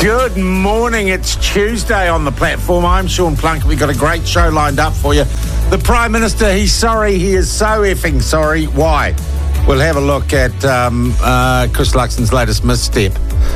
Good morning. It's Tuesday on the platform. I'm Sean Plunkett. We've got a great show lined up for you. The Prime Minister, he's sorry. He is so effing sorry. Why? We'll have a look at Chris Luxon's latest misstep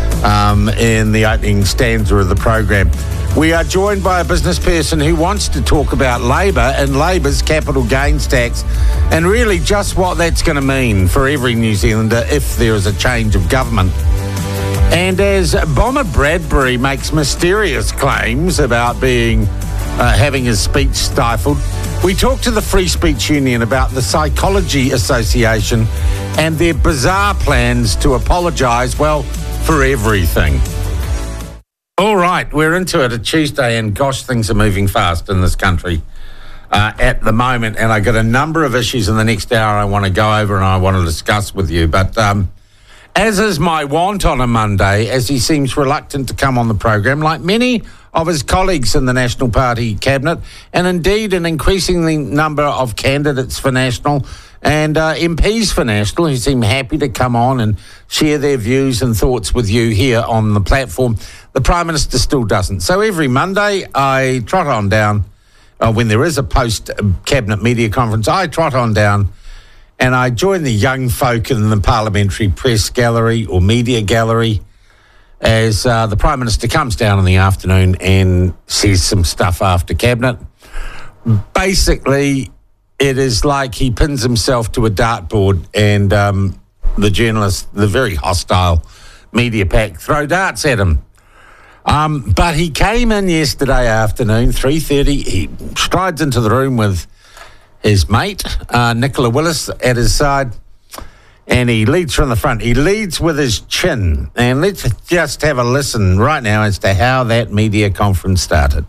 in the opening stanza of the program. We are joined by a business person who wants to talk about Labour and Labour's capital gains tax and really just what that's going to mean for every New Zealander if there is a change of government. And as Bomber Bradbury makes mysterious claims about having his speech stifled, we talk to the Free Speech Union about the Psychology Association and their bizarre plans to apologise, well, for everything. All right, we're into it, a Tuesday, and gosh, things are moving fast in this country at the moment. And I got a number of issues in the next hour I want to go over and I want to discuss with you. But as is my wont on a Monday, as he seems reluctant to come on the program, like many of his colleagues in the National Party cabinet, and indeed an increasingly number of candidates for National and MPs for National who seem happy to come on and share their views and thoughts with you here on the platform, the Prime Minister still doesn't. So every Monday I trot on down, when there is a post-cabinet media conference, I trot on down and I join the young folk in the parliamentary press gallery or media gallery as the Prime Minister comes down in the afternoon and says some stuff after Cabinet. Basically, it is like he pins himself to a dartboard and the journalists, the very hostile media pack, throw darts at him. But he came in yesterday afternoon, 3:30. He strides into the room with his mate, Nicola Willis, at his side, and he leads from the front. He leads with his chin. And let's just have a listen right now as to how that media conference started.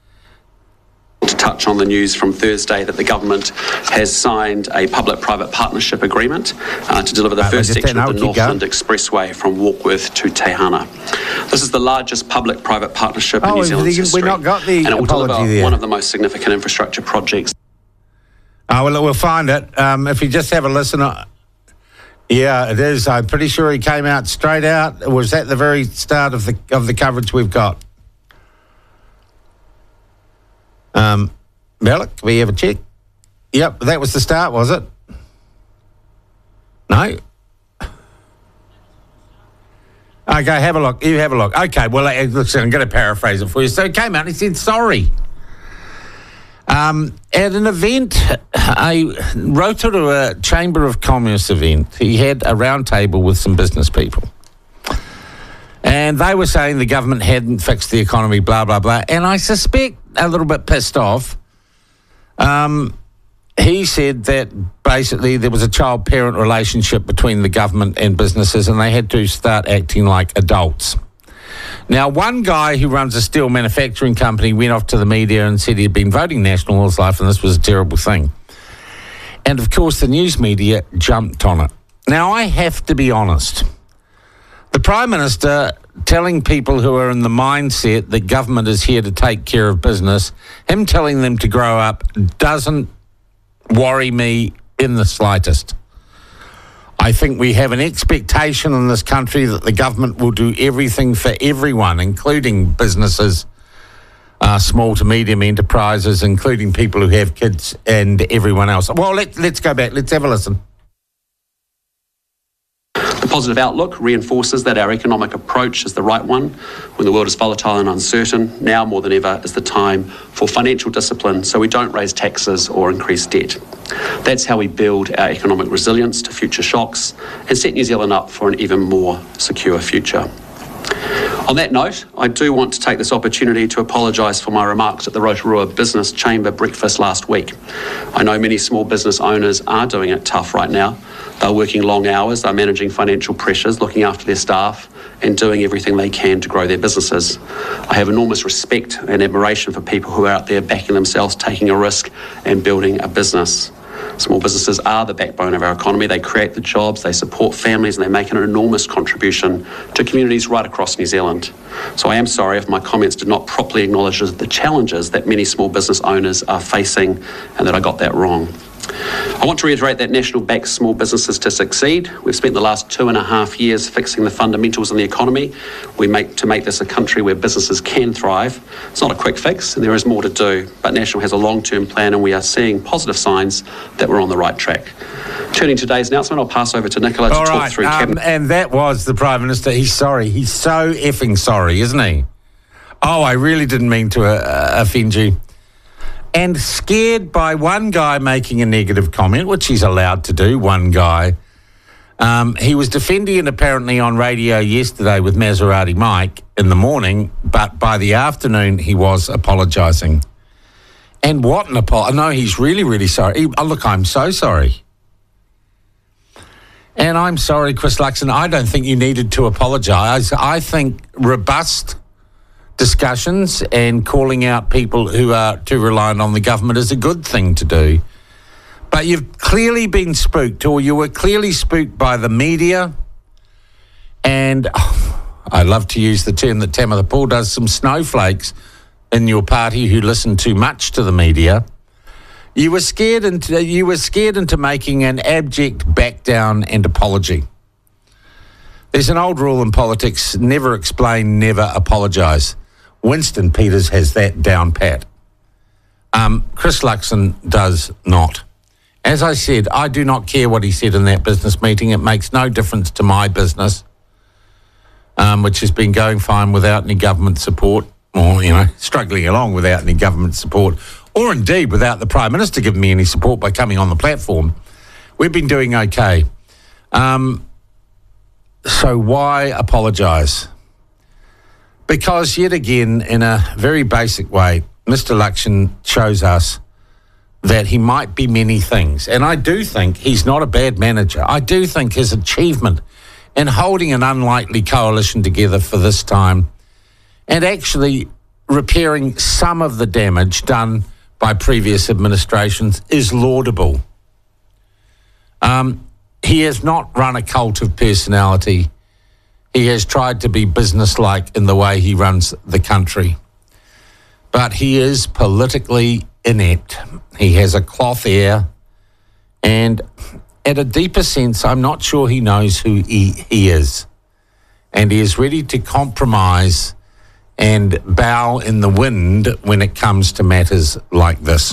To touch on the news from Thursday that the government has signed a public-private partnership agreement to deliver the first section of the Northland Expressway from Warkworth to Tehana. This is the largest public-private partnership in New Zealand's history, not got the and it will deliver there. one of the most significant infrastructure projects. Oh, well, we'll find it. If you just have a listen. Yeah, it is. I'm pretty sure he came out straight out. Was that the very start of the coverage we've got? Malik, can we have a check? Yep, that was the start, was it? No? Okay, have a look. You have a look. Okay, well, listen, I'm going to paraphrase it for you. So he came out and he said sorry. At an event, a Rotorua Chamber of Commerce event, he had a round table with some business people. And they were saying the government hadn't fixed the economy, blah, blah, blah. And I suspect, a little bit pissed off, he said that basically there was a child-parent relationship between the government and businesses and they had to start acting like adults. Now, one guy who runs a steel manufacturing company went off to the media and said he'd been voting National all his life and this was a terrible thing. And, of course, the news media jumped on it. Now, I have to be honest. The Prime Minister telling people who are in the mindset that government is here to take care of business, him telling them to grow up doesn't worry me in the slightest. I think we have an expectation in this country that the government will do everything for everyone, including businesses, small to medium enterprises, including people who have kids and everyone else. Well, let's go back. Let's have a listen. The positive outlook reinforces that our economic approach is the right one. When the world is volatile and uncertain, now more than ever is the time for financial discipline so we don't raise taxes or increase debt. That's how we build our economic resilience to future shocks and set New Zealand up for an even more secure future. On that note, I do want to take this opportunity to apologise for my remarks at the Rotorua Business Chamber breakfast last week. I know many small business owners are doing it tough right now. They're working long hours, they're managing financial pressures, looking after their staff and doing everything they can to grow their businesses. I have enormous respect and admiration for people who are out there backing themselves, taking a risk and building a business. Small businesses are the backbone of our economy. They create the jobs, they support families, and they make an enormous contribution to communities right across New Zealand. So I am sorry if my comments did not properly acknowledge the challenges that many small business owners are facing and that I got that wrong. I want to reiterate that National backs small businesses to succeed. We've spent the last 2.5 years fixing the fundamentals in the economy. To make this a country where businesses can thrive. It's not a quick fix, and there is more to do, but National has a long-term plan, and we are seeing positive signs that we're on the right track. Turning to today's announcement, I'll pass over to Nicola to talk through Cabinet. And that was the Prime Minister. He's sorry. He's so effing sorry, isn't he? Oh, I really didn't mean to offend you. And scared by one guy making a negative comment, which he's allowed to do, one guy. He was defending it apparently on radio yesterday with Maserati Mike in the morning, but by the afternoon he was apologising. And what an apology. No, he's really, really sorry. Look, I'm so sorry. And I'm sorry, Chris Luxon, I don't think you needed to apologise. I think robust discussions and calling out people who are too reliant on the government is a good thing to do. But you've clearly been spooked, or you were clearly spooked by the media. And I love to use the term that Tamitha Paul does, some snowflakes in your party who listen too much to the media. You were scared into making an abject back down and apology. There's an old rule in politics: never explain, never apologise. Winston Peters has that down pat. Chris Luxon does not. As I said, I do not care what he said in that business meeting. It makes no difference to my business, which has been going fine without any government support, or, struggling along without any government support, or indeed without the Prime Minister giving me any support by coming on the platform. We've been doing okay. So why apologise? Because yet again, in a very basic way, Mr. Luxon shows us that he might be many things. And I do think he's not a bad manager. I do think his achievement in holding an unlikely coalition together for this time and actually repairing some of the damage done by previous administrations is laudable. He has not run a cult of personality. He has tried to be businesslike in the way he runs the country. But he is politically inept. He has a cloth air, and at a deeper sense, I'm not sure he knows who he is. And he is ready to compromise and bow in the wind when it comes to matters like this.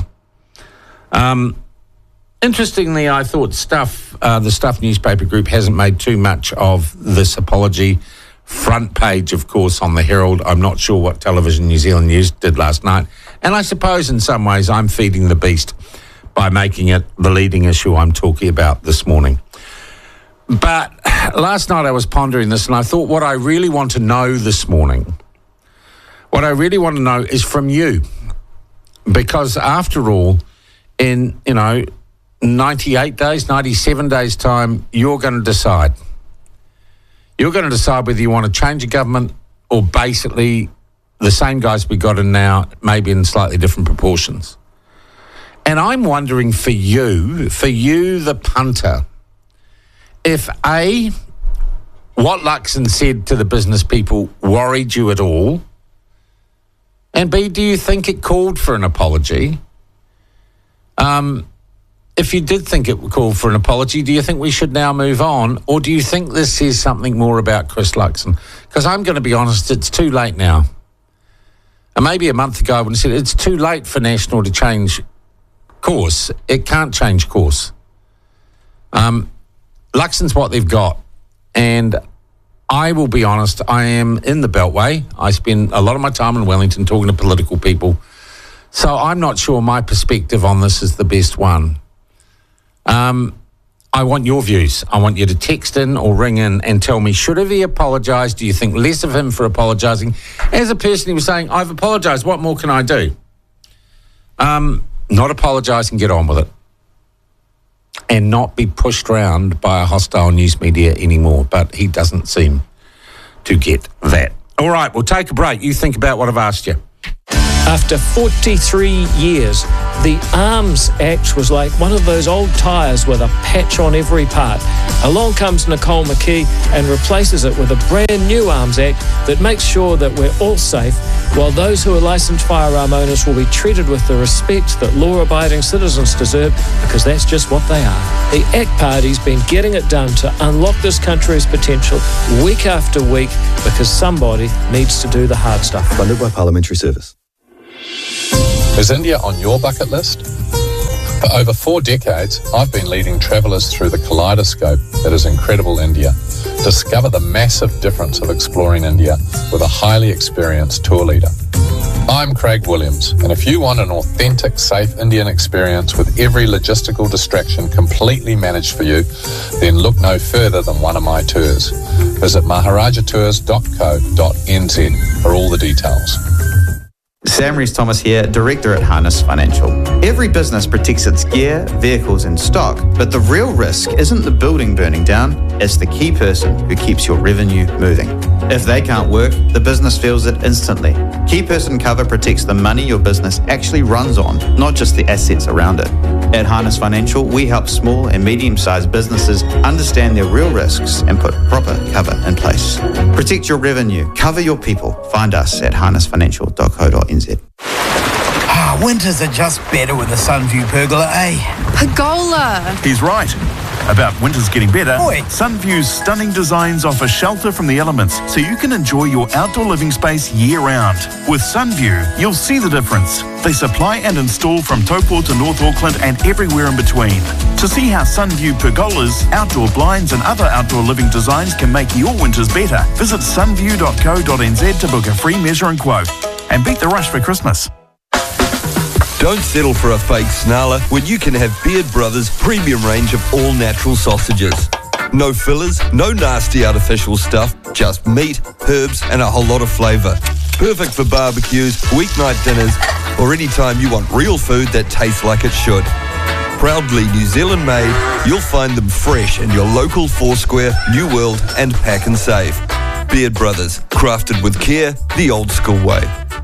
Interestingly, I thought the Stuff newspaper group hasn't made too much of this apology. Front page, of course, on the Herald. I'm not sure what Television New Zealand News did last night. And I suppose in some ways I'm feeding the beast by making it the leading issue I'm talking about this morning. But last night I was pondering this, and I thought what I really want to know this morning, what I really want to know is from you. Because after all, in, 98 days, 97 days' time, you're going to decide. You're going to decide whether you want to change a government or basically the same guys we got in now, maybe in slightly different proportions. And I'm wondering for you, the punter, if A, what Luxon said to the business people worried you at all, and B, do you think it called for an apology? If you did think it called for an apology, do you think we should now move on? Or do you think this says something more about Chris Luxon? Because I'm going to be honest, it's too late now. And maybe a month ago I would have said it's too late for National to change course. It can't change course. Luxon's what they've got. And I will be honest, I am in the Beltway. I spend a lot of my time in Wellington talking to political people. So I'm not sure my perspective on this is the best one. I want your views. I want you to text in or ring in and tell me, should he apologise? Do you think less of him for apologising? As a person who was saying, I've apologised, what more can I do? Not apologise and get on with it. And not be pushed around by a hostile news media anymore. But he doesn't seem to get that. All right, we'll take a break. You think about what I've asked you. After 43 years, the Arms Act was like one of those old tyres with a patch on every part. Along comes Nicole McKee and replaces it with a brand new Arms Act that makes sure that we're all safe, while those who are licensed firearm owners will be treated with the respect that law-abiding citizens deserve, because that's just what they are. The ACT Party's been getting it done to unlock this country's potential week after week, because somebody needs to do the hard stuff. Funded by Parliamentary Service. Is India on your bucket list? For over 4 decades, I've been leading travellers through the kaleidoscope that is incredible India. Discover the massive difference of exploring India with a highly experienced tour leader. I'm Craig Williams, and if you want an authentic, safe Indian experience with every logistical distraction completely managed for you, then look no further than one of my tours. Visit maharajatours.co.nz for all the details. Sam Rees-Thomas here, Director at Harness Financial. Every business protects its gear, vehicles and stock, but the real risk isn't the building burning down, it's the key person who keeps your revenue moving. If they can't work, the business feels it instantly. Key person cover protects the money your business actually runs on, not just the assets around it. At Harness Financial, we help small and medium-sized businesses understand their real risks and put proper cover in place. Protect your revenue, cover your people. Find us at harnessfinancial.co.nz. Winters are just better with a Sunview pergola, eh? Pergola! He's right. About winters getting better, Oi. Sunview's stunning designs offer shelter from the elements so you can enjoy your outdoor living space year-round. With Sunview, you'll see the difference. They supply and install from Taupo to North Auckland and everywhere in between. To see how Sunview pergolas, outdoor blinds and other outdoor living designs can make your winters better, visit sunview.co.nz to book a free measure and quote. And beat the rush for Christmas. Don't settle for a fake snarler when you can have Beard Brothers' premium range of all-natural sausages. No fillers, no nasty artificial stuff, just meat, herbs and a whole lot of flavour. Perfect for barbecues, weeknight dinners, or any time you want real food that tastes like it should. Proudly New Zealand made, you'll find them fresh in your local Foursquare, New World and Pack and Save. Beard Brothers, crafted with care, the old school way.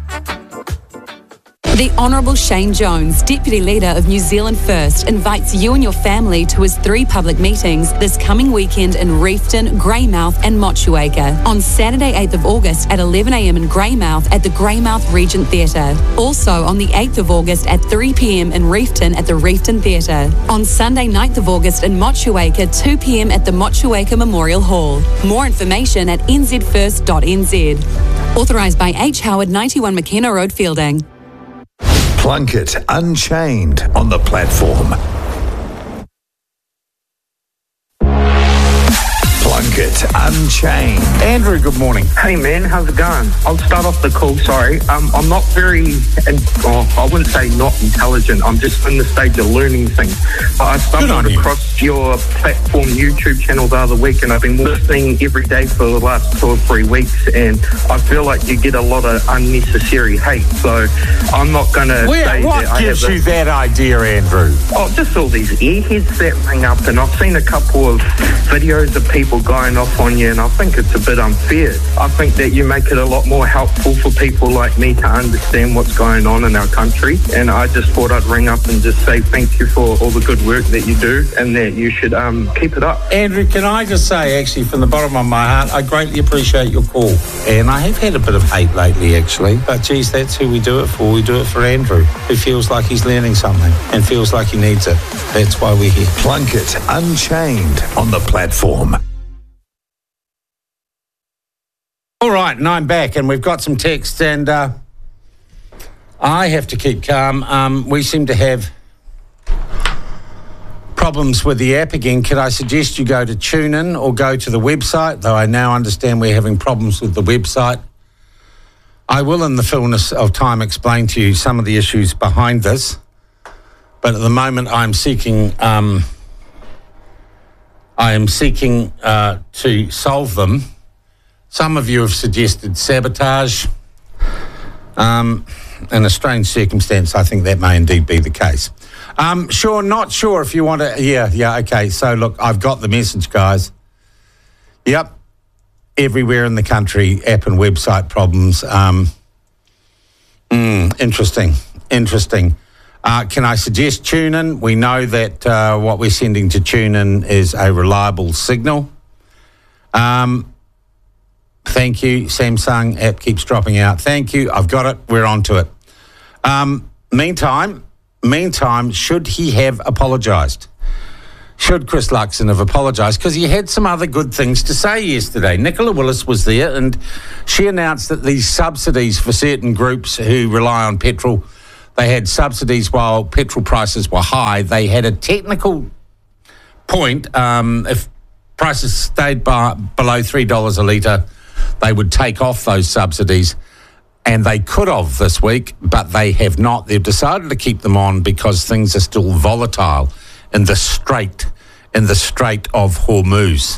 The Honourable Shane Jones, Deputy Leader of New Zealand First, invites you and your family to his 3 public meetings this coming weekend in Reefton, Greymouth and Motueka. On Saturday 8th of August at 11 a.m. in Greymouth at the Greymouth Regent Theatre. Also on the 8th of August at 3 p.m. in Reefton at the Reefton Theatre. On Sunday 9th of August in Motueka, 2 p.m. at the Motueka Memorial Hall. More information at nzfirst.nz. Authorised by H. Howard, 91 McKenna Road, Fielding. Plunkett Unchained on the platform. Plunkett Unchained. Andrew, good morning. Hey man, how's it going? I'll start off the call, sorry. I'm not very, I wouldn't say not intelligent, I'm just in the stage of learning things. I stumbled across your platform YouTube channel the other week and I've been listening every day for the last 2 or 3 weeks and I feel like you get a lot of unnecessary hate, so I'm not going to say what that gives you that idea, Andrew? Oh, just all these airheads that ring up and I've seen a couple of videos of people going off on you and I think it's a bit unfair. I think that you make it a lot more helpful for people like me to understand what's going on in our country, and I just thought I'd ring up and just say thank you for all the good work that you do and that you should keep it up. Andrew, can I just say, actually, from the bottom of my heart, I greatly appreciate your call. And I have had a bit of hate lately, actually, but geez, that's who we do it for. We do it for Andrew, who feels like he's learning something and feels like he needs it. That's why we're here. Plunkett Unchained on the platform. All right, and I'm back, and we've got some texts, and I have to keep calm. We seem to have problems with the app again. Could I suggest you go to TuneIn or go to the website, though I now understand we're having problems with the website. I will, in the fullness of time, explain to you some of the issues behind this, but at the moment I'm seeking to solve them. Some of you have suggested sabotage. In a strange circumstance, I think that may indeed be the case. Sure, not sure if you want to... Yeah, okay. So, look, I've got the message, guys. Yep. Everywhere in the country, app and website problems. Interesting. Can I suggest TuneIn? We know that what we're sending to TuneIn is a reliable signal. Thank you. Samsung app keeps dropping out. Thank you. I've got it. We're on to it. Meantime, should he have apologised? Should Chris Luxon have apologised? Because he had some other good things to say yesterday. Nicola Willis was there and she announced that these subsidies for certain groups who rely on petrol, they had subsidies while petrol prices were high. They had a technical point. If prices stayed below $3 a litre, they would take off those subsidies. And they could have this week, but they have not. They've decided to keep them on because things are still volatile in the Strait of Hormuz.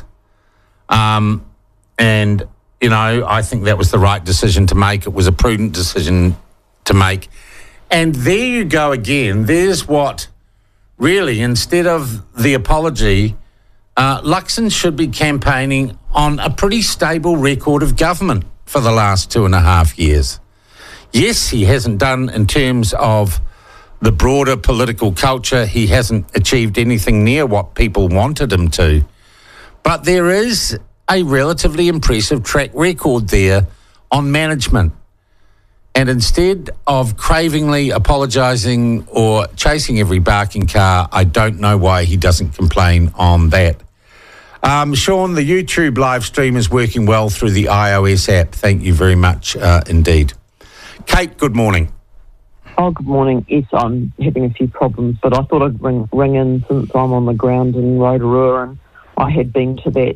And, you know, I think that was the right decision to make. It was a prudent decision to make. And there you go again. There's what, really, instead of the apology, Luxon should be campaigning on a pretty stable record of government for the last 2.5 years. Yes, he hasn't done in terms of the broader political culture. He hasn't achieved anything near what people wanted him to. But there is a relatively impressive track record there on management. And instead of cravingly apologising or chasing every barking car, I don't know why he doesn't complain on that. Sean, the YouTube live stream is working well through the iOS app. Thank you very much indeed. Kate, good morning. Oh, good morning. Yes, I'm having a few problems, but I thought I'd ring in since I'm on the ground in Rotorua, and I had been to that,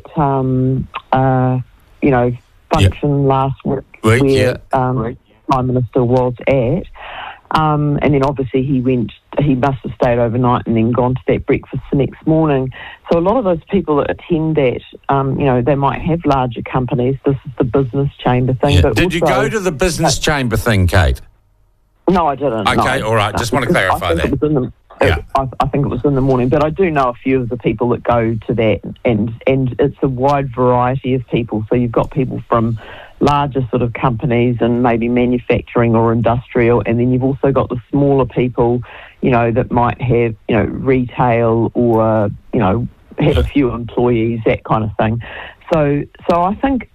function last week where Prime Minister was at. And then obviously he must have stayed overnight and then gone to that breakfast the next morning. So a lot of those people that attend that, they might have larger companies. This is the business chamber thing. Yeah. But Did you go to the business chamber thing, Kate? No, I didn't. Okay, all right. Just want to clarify that. I think it was in the morning, but I do know a few of the people that go to that, and it's a wide variety of people. So you've got people from larger sort of companies and maybe manufacturing or industrial, and then you've also got the smaller people, that might have, retail or, have a few employees, that kind of thing. So I think,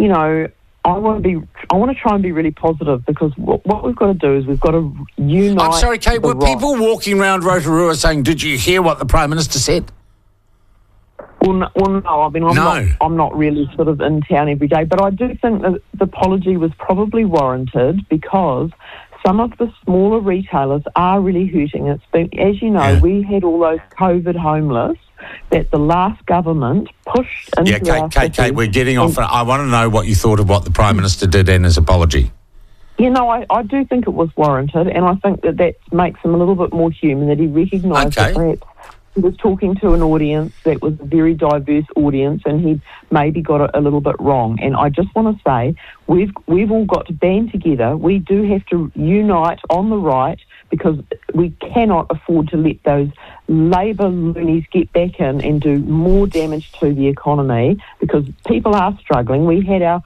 I want to try and be really positive, because what we've got to do is we've got to unite. I'm sorry, Kate, were people walking around Rotorua saying, did you hear what the Prime Minister said? Well, no. I mean, I'm not really sort of in town every day, but I do think that the apology was probably warranted, because some of the smaller retailers are really hurting. It's been, as you know, we had all those COVID homeless that the last government pushed into our city. Kate, we're getting off. I want to know what you thought of what the Prime Minister did and his apology. I do think it was warranted, and I think that makes him a little bit more human, that he recognised that perhaps he was talking to an audience that was a very diverse audience, and he maybe got it a little bit wrong. And I just want to say, we've all got to band together. We do have to unite on the right, because we cannot afford to let those Labour loonies get back in and do more damage to the economy, because people are struggling. We've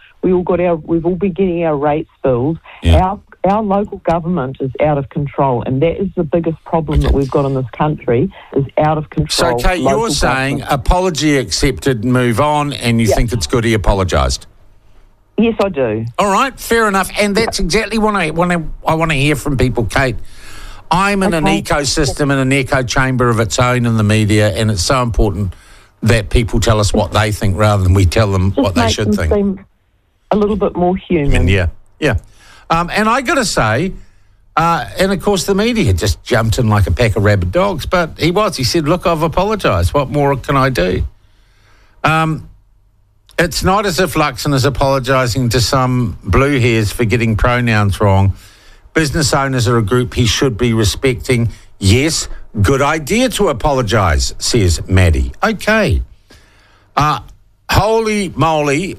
all been getting our rates filled. Yeah. Our local government is out of control, and that is the biggest problem that we've got in this country, is out of control. So, Kate, you're saying apology accepted, move on, and you think it's good he apologised? Yes, I do. All right, fair enough. And that's exactly what I want to hear from people, Kate. I'm in an ecosystem and an echo chamber of its own in the media, and it's so important that people tell us what they think rather than we tell them what they should think. Seem a little bit more human. Yeah. And I got to say, and of course the media just jumped in like a pack of rabid dogs, but he said, look, I've apologised. What more can I do? It's not as if Luxon is apologising to some blue hairs for getting pronouns wrong. Business owners are a group he should be respecting. Yes, good idea to apologise, says Maddie. Okay. Holy moly.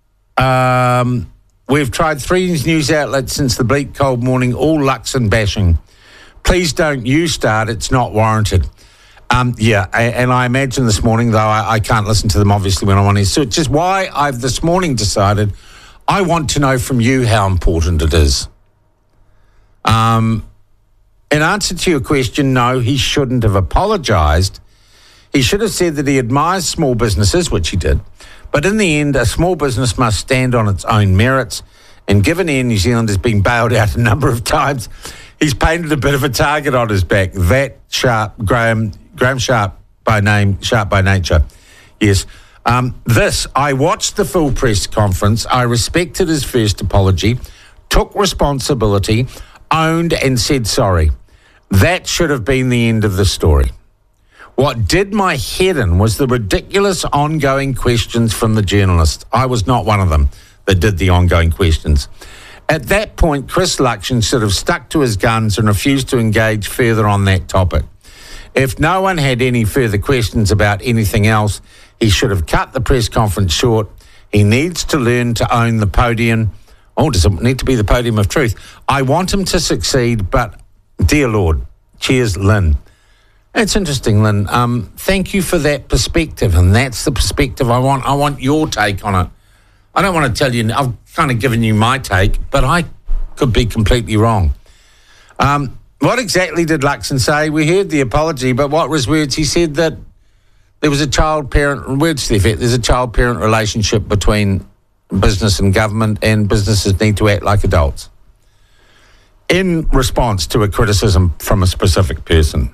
We've tried 3 news outlets since the bleak cold morning, all Luxon bashing. Please don't you start, it's not warranted. And I imagine this morning, though, I can't listen to them obviously when I'm on here. So it's just why I've this morning decided I want to know from you how important it is. In answer to your question, no, he shouldn't have apologised. He should have said that he admires small businesses, which he did. But in the end, a small business must stand on its own merits. And given Air New Zealand has been bailed out a number of times, he's painted a bit of a target on his back. That Sharp, Graham Sharp by name, Sharp by nature. Yes. I watched the full press conference. I respected his first apology, took responsibility, owned and said sorry. That should have been the end of the story. What did my head in was the ridiculous ongoing questions from the journalists. I was not one of them that did the ongoing questions. At that point, Chris Luxon should have stuck to his guns and refused to engage further on that topic. If no one had any further questions about anything else, he should have cut the press conference short. He needs to learn to own the podium. Oh, does it need to be the podium of truth? I want him to succeed, but dear Lord, cheers, Lynn. It's interesting, Lynn. Thank you for that perspective, and that's the perspective I want. I want your take on it. I don't want to tell you, I've kind of given you my take, but I could be completely wrong. What exactly did Luxon say? We heard the apology, but what was words? He said that there was a child-parent, words to the effect, there's a child-parent relationship between business and government, and businesses need to act like adults. In response to a criticism from a specific person.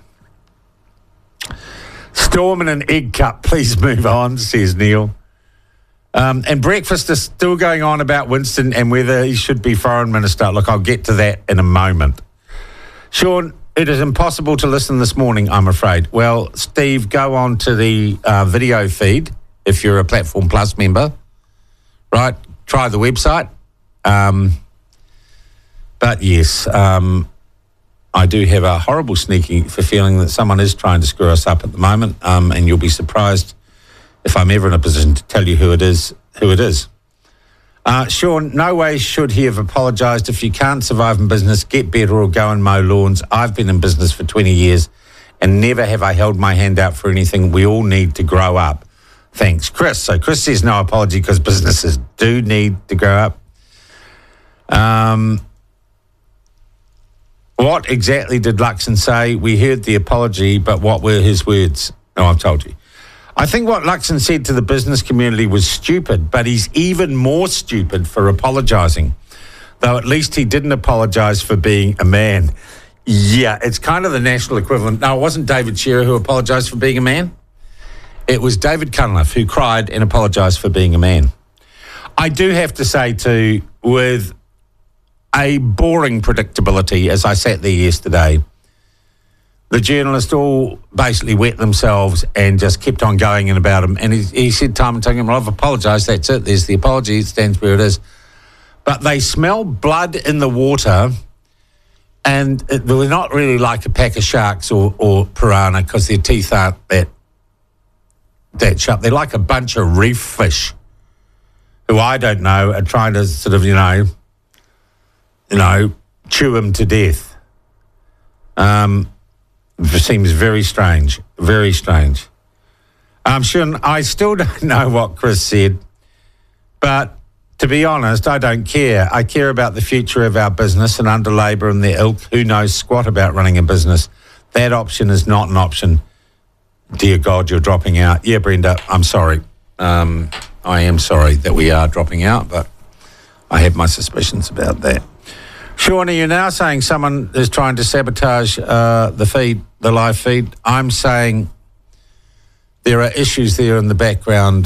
Storm in an egg cup, please move on, says Neil. And breakfast is still going on about Winston and whether he should be foreign minister. Look, I'll get to that in a moment. Sean, it is impossible to listen this morning, I'm afraid. Well, Steve, go on to the video feed if you're a Platform Plus member. Right, try the website. But yes, I do have a horrible sneaky feeling that someone is trying to screw us up at the moment, and you'll be surprised if I'm ever in a position to tell you who it is. Sean, no way should he have apologised. If you can't survive in business, get better or go and mow lawns. I've been in business for 20 years and never have I held my hand out for anything. We all need to grow up. Thanks, Chris. So Chris says no apology because businesses do need to grow up. What exactly did Luxon say? We heard the apology, but what were his words? Oh, I've told you. I think what Luxon said to the business community was stupid, but he's even more stupid for apologising, though at least he didn't apologise for being a man. Yeah, it's kind of the national equivalent. No, it wasn't David Shearer who apologised for being a man. It was David Cunliffe who cried and apologised for being a man. I do have to say too, with a boring predictability, as I sat there yesterday, the journalists all basically wet themselves and just kept on going in about him. And he said time and time again, well, I've apologised, that's it. There's the apology, it stands where it is. But they smell blood in the water, and they're not really like a pack of sharks or piranha because their teeth aren't that sharp. They're like a bunch of reef fish who I don't know are trying to sort of, chew him to death. It seems very strange, very strange. Sean, I still don't know what Chris said, but to be honest, I don't care. I care about the future of our business, and under Labour and their ilk, who knows squat about running a business. That option is not an option. Dear God, you're dropping out. Yeah, Brenda, I'm sorry. I am sorry that we are dropping out, but I have my suspicions about that. Sean, are you now saying someone is trying to sabotage the live feed? I'm saying there are issues there in the background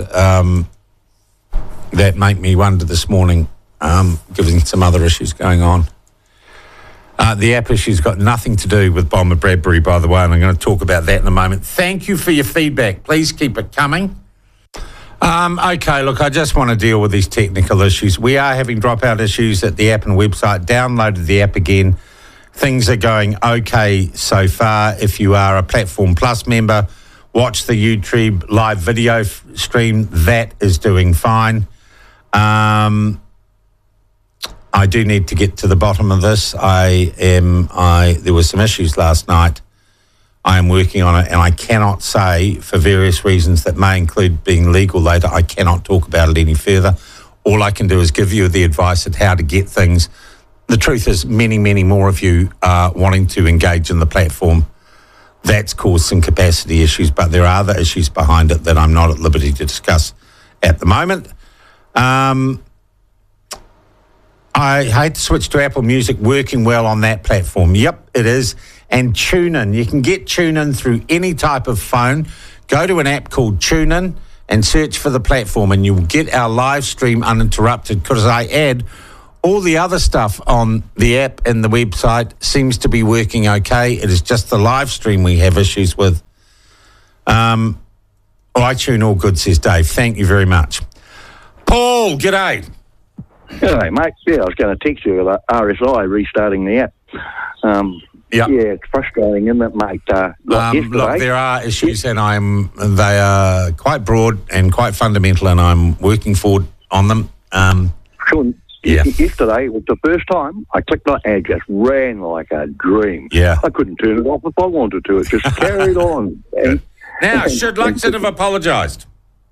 that make me wonder this morning, given some other issues going on. The app issue's got nothing to do with Bomber Bradbury, by the way, and I'm going to talk about that in a moment. Thank you for your feedback. Please keep it coming. Okay, look, I just want to deal with these technical issues. We are having dropout issues at the app and website. Downloaded the app again. Things are going okay so far. If you are a Platform Plus member, watch the YouTube live video stream. That is doing fine. I do need to get to the bottom of this. There were some issues last night. I am working on it, and I cannot say, for various reasons that may include being legal later, I cannot talk about it any further. All I can do is give you the advice on how to get things the truth is many, many more of you are wanting to engage in the platform. That's caused some capacity issues, but there are other issues behind it that I'm not at liberty to discuss at the moment. I hate to switch to Apple Music, working well on that platform. Yep, it is. And TuneIn. You can get TuneIn through any type of phone. Go to an app called TuneIn and search for the platform, and you'll get our live stream uninterrupted, because I add all the other stuff on the app and the website seems to be working okay. It is just the live stream we have issues with. iTunes, all good, says Dave. Thank you very much. Paul, g'day. G'day, mate. Yeah, I was going to text you about RSI restarting the app. Yeah, it's frustrating, isn't it, mate? Look, there are issues, and they are quite broad and quite fundamental, and I'm working forward on them. Sean, yesterday was the first time I clicked on it and it just ran like a dream. Yeah. I couldn't turn it off if I wanted to. It just carried on. Now, should Luxon have apologised?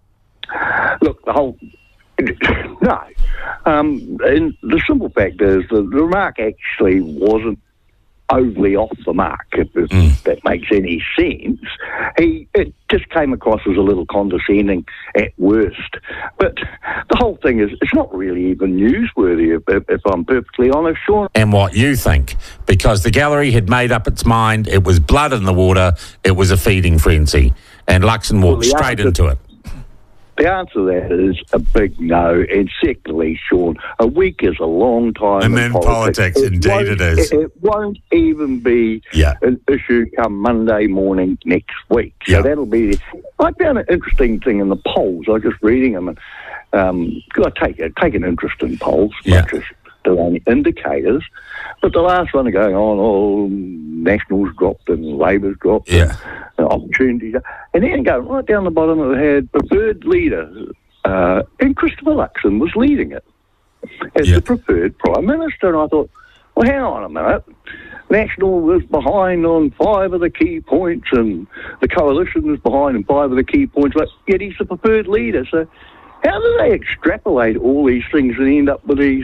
Look, the whole... No. And the simple fact is the remark actually wasn't overly off the mark, if that makes any sense. It just came across as a little condescending at worst. But the whole thing is, it's not really even newsworthy, if I'm perfectly honest, Sean. And what you think, because the gallery had made up its mind, it was blood in the water, it was a feeding frenzy, and Luxon walked straight into it. The answer to that is a big no. And secondly, Sean, a week is a long time. And then politics indeed it is. It won't even be an issue come Monday morning next week. So that'll be... I found an interesting thing in the polls. I was just reading them. And I take an interest in polls, not just the only indicators. But the last one are going on, Nationals dropped and Labour's dropped. And opportunities. And then going right down the bottom, it had preferred leader, and Christopher Luxon was leading it as the preferred Prime Minister. And I thought, well, hang on a minute. National was behind on 5 of the key points, and the Coalition was behind on 5 of the key points, but yet he's the preferred leader. So how do they extrapolate all these things and end up with these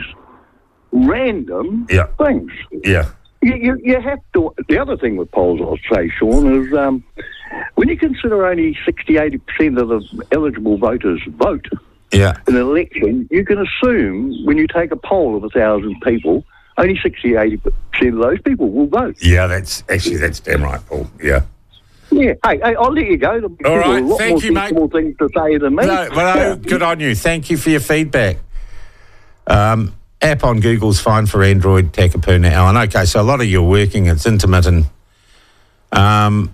random things? Yeah. You have to... The other thing with polls, I'll say, Sean, is when you consider only 60-80% of the eligible voters vote in an election, you can assume when you take a poll of 1,000 people, only 60-80% of those people will vote. Yeah, that's damn right, Paul. Yeah. Yeah. Hey, I'll let you go. All right, a lot thank more you, mate. sensible things to say than me. No, good on you. Thank you for your feedback. App on Google's fine for Android, Takapuna, Alan. Okay, so a lot of you are working. It's intermittent. I'm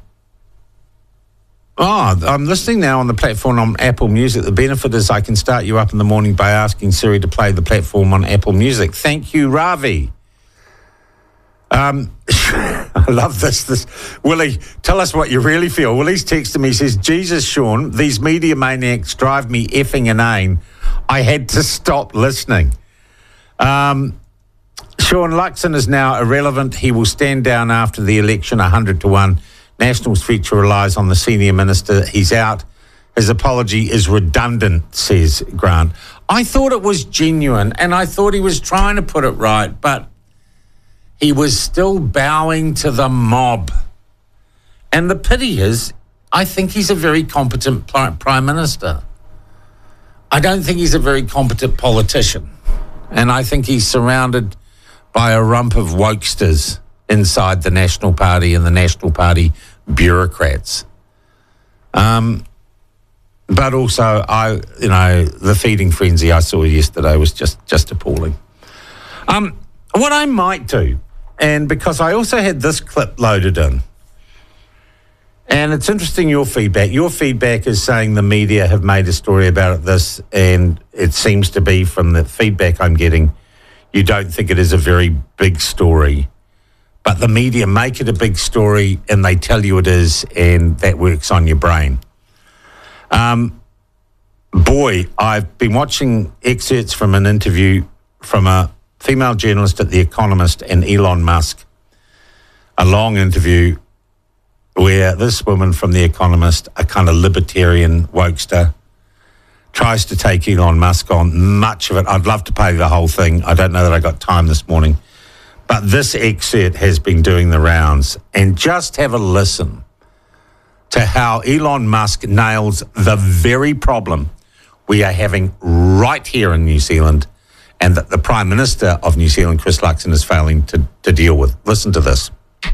listening now on the platform on Apple Music. The benefit is I can start you up in the morning by asking Siri to play the platform on Apple Music. Thank you, Ravi. I love this. Willie, tell us what you really feel. Willie's texted me, says, Jesus, Sean, these media maniacs drive me effing inane. I had to stop listening. Sean, Luxon is now irrelevant. He will stand down after the election 100-1. National's future relies on the senior minister. He's out. His apology is redundant, says Grant. I thought it was genuine, and I thought he was trying to put it right, but he was still bowing to the mob. And the pity is, I think he's a very competent Prime Minister. I don't think he's a very competent politician. And I think he's surrounded by a rump of wokesters inside the National Party and the National Party bureaucrats. But also, the feeding frenzy I saw yesterday was just appalling. What I might do, and because I also had this clip loaded in, and it's interesting, your feedback. Your feedback is saying the media have made a story about this, and it seems to be, from the feedback I'm getting, you don't think it is a very big story. But the media make it a big story, and they tell you it is, and that works on your brain. I've been watching excerpts from an interview from a female journalist at The Economist and Elon Musk, a long interview where this woman from The Economist, a kind of libertarian wokester, tries to take Elon Musk on. Much of it, I'd love to play the whole thing. I don't know that I got time this morning. But this excerpt has been doing the rounds. And just have a listen to how Elon Musk nails the very problem we are having right here in New Zealand and that the Prime Minister of New Zealand, Chris Luxon, is failing to deal with. Listen to this.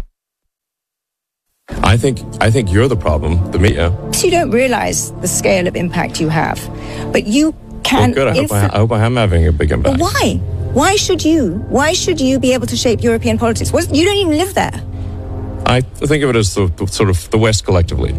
I think you're the problem, the media. So you don't realise the scale of impact you have, but you can. Well, good. I hope I am having a big impact. But why? Why should you? Why should you be able to shape European politics? You don't even live there. I think of it as the sort of the West collectively.